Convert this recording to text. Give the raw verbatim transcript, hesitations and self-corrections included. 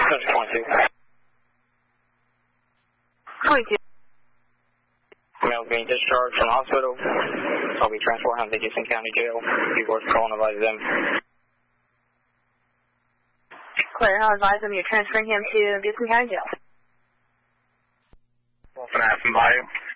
twenty-two. twenty-two. Male being discharged from the hospital. I'll be transported him to Gibson County Jail. People are calling about them. Clear, I'll advise them you're transferring him to Gibson County Jail. Wolf and Aspen Bayou.